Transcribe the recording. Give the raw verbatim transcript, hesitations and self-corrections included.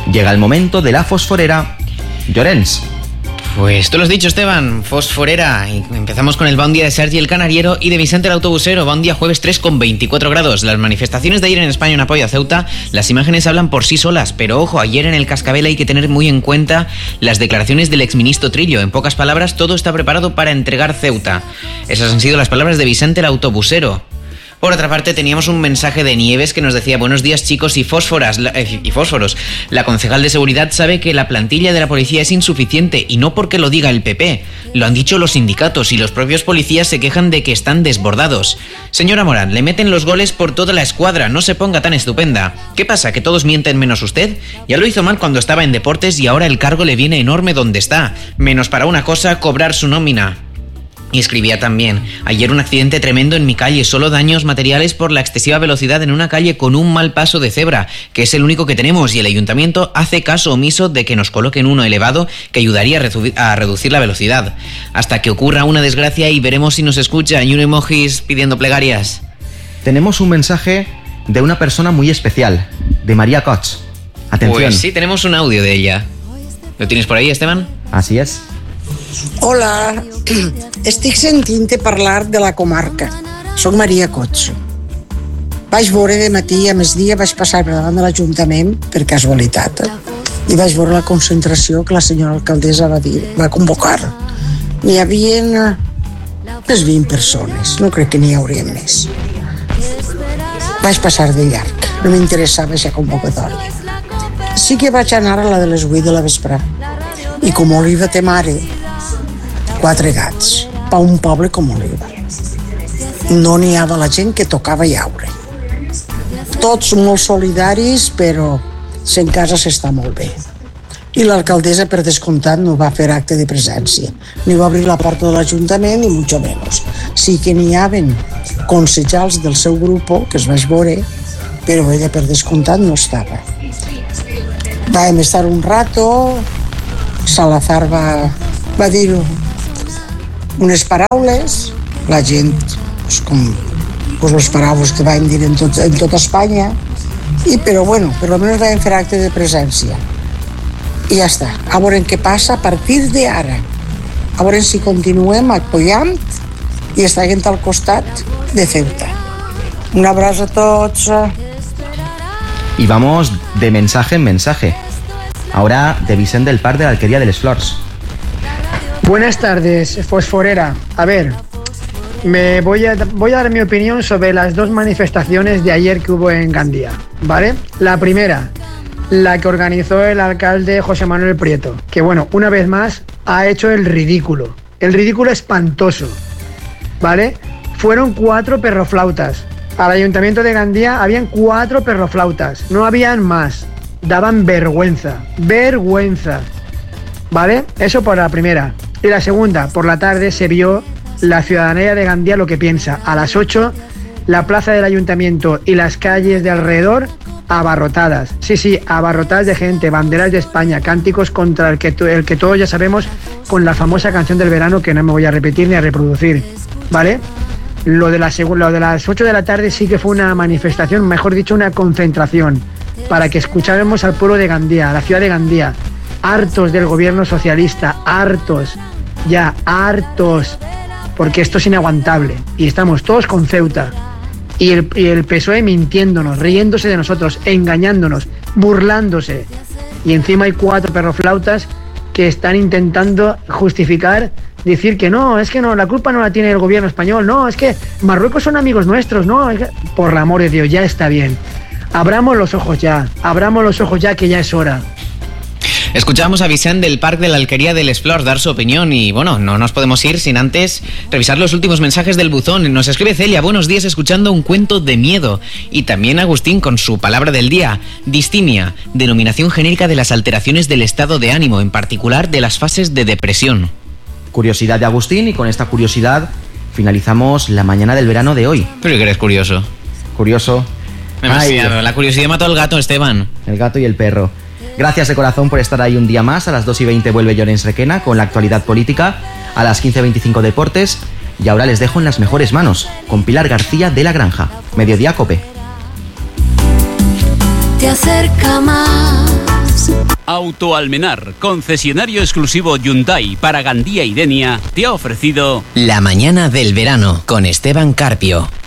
Llega el momento de la fosforera. Llorens. Pues tú lo has dicho, Esteban, fosforera. Y empezamos con el va un día de Sergi el Canariero y de Vicente el Autobusero. Va un día jueves tres con veinticuatro grados. Las manifestaciones de ayer en España en apoyo a Ceuta, las imágenes hablan por sí solas. Pero ojo, ayer en el Cascabel hay que tener muy en cuenta las declaraciones del exministro Trillo. En pocas palabras, todo está preparado para entregar Ceuta. Esas han sido las palabras de Vicente el Autobusero. Por otra parte, teníamos un mensaje de Nieves que nos decía: buenos días, chicos y fósforas la, eh, y fósforos. La concejal de seguridad sabe que la plantilla de la policía es insuficiente y no porque lo diga el P P. Lo han dicho los sindicatos y los propios policías se quejan de que están desbordados. Señora Morán, le meten los goles por toda la escuadra, no se ponga tan estupenda. ¿Qué pasa, que todos mienten menos usted? Ya lo hizo mal cuando estaba en deportes y ahora el cargo le viene enorme donde está. Menos para una cosa, cobrar su nómina. Y escribía también: ayer un accidente tremendo en mi calle, solo daños materiales por la excesiva velocidad en una calle con un mal paso de cebra, que es el único que tenemos, y el ayuntamiento hace caso omiso de que nos coloquen uno elevado que ayudaría a, redu- a reducir la velocidad. Hasta que ocurra una desgracia y veremos si nos escucha. Y un emojis pidiendo plegarias. Tenemos un mensaje de una persona muy especial, de María Koch. Atención. Pues sí, tenemos un audio de ella. ¿Lo tienes por ahí, Esteban? Así es. Hola, estic sentint-te parlar de la comarca. Soc Maria Koch. Vaig veure de matí i a migdia vaig passar per davant de l'Ajuntament per casualitat i vaig veure la concentració que la senyora alcaldessa va dir, va convocar. N'hi havia unes vint persones, no crec que n'hi haurien més. Vaig passar de llarg, no m'interessava aquesta convocatòria. Sí que vaig anar a la de les vuit de la vesprà i com Oliva té mare, quatre gats, pa un poble com Oliva. No n'hi havia la gent que tocava llaure. Tots molt solidaris, però en casa s'està molt bé. I l'alcaldessa, per descomptat, no va fer acte de presència. Ni va obrir la porta de l'Ajuntament, ni mucho menos. Sí que n'hi havien consellers del seu grup, que es vaig veure, però ella, per descomptat, no estava. Vam estar un rato, Salazar va, va dir unes paraules, la gent, pues, com pues, les paraules que vam dir en, tot, en tota Espanya, i, però bueno, per almenys vam fer acte de presència. I ja està, a veure què passa a partir d'ara. A veure si continuem apoyant i estarem al costat de Ceuta. Un abrazo a tots. Y vamos de mensaje en mensaje. Ahora de Vicente del Parc de la Alquería de les Flors. Buenas tardes, fosforera. A ver, me voy a, voy a dar mi opinión sobre las dos manifestaciones de ayer que hubo en Gandía, ¿vale? La primera, la que organizó el alcalde José Manuel Prieto, que bueno, una vez más ha hecho el ridículo, el ridículo espantoso, ¿vale? Fueron cuatro perroflautas. Al ayuntamiento de Gandía habían cuatro perroflautas, no habían más. Daban vergüenza, vergüenza, ¿vale? Eso por la primera. Y la segunda, por la tarde se vio la ciudadanía de Gandía lo que piensa. A las ocho, la plaza del ayuntamiento y las calles de alrededor abarrotadas. Sí, sí, abarrotadas de gente, banderas de España, cánticos contra el que, el que todos ya sabemos, con la famosa canción del verano que no me voy a repetir ni a reproducir, ¿vale? Lo de, la seg- lo de las ocho de la tarde sí que fue una manifestación, mejor dicho, una concentración, para que escucháramos al pueblo de Gandía, a la ciudad de Gandía, hartos del gobierno socialista, hartos, ya, hartos, porque esto es inaguantable, y estamos todos con Ceuta, y el, y el P S O E mintiéndonos, riéndose de nosotros, engañándonos, burlándose, y encima hay cuatro perroflautas que están intentando justificar, decir que no, es que no, la culpa no la tiene el gobierno español, no, es que Marruecos son amigos nuestros, no, es que, por el amor de Dios, ya está bien. Abramos los ojos ya, abramos los ojos ya, que ya es hora. Escuchamos a Vicente del Parc de la Alquería de les Flors dar su opinión y bueno, no nos podemos ir sin antes revisar los últimos mensajes del buzón. Nos escribe Celia: buenos días, escuchando un cuento de miedo. Y también Agustín con su palabra del día: distimia, denominación genérica de las alteraciones del estado de ánimo, en particular de las fases de depresión. Curiosidad de Agustín, y con esta curiosidad finalizamos la mañana del verano de hoy. Pero que eres curioso. Curioso. Me Ay, fiado. La curiosidad mató al gato, Esteban. El gato y el perro. Gracias de corazón por estar ahí un día más. A las dos y veinte vuelve Llorens Requena con la actualidad política. A las quince veinticinco deportes. Y ahora les dejo en las mejores manos con Pilar García de La Granja. Mediodía Cope. Te acerca más Auto Almenar, concesionario exclusivo Hyundai para Gandía y Denia, te ha ofrecido La mañana del verano con Esteban Carpio.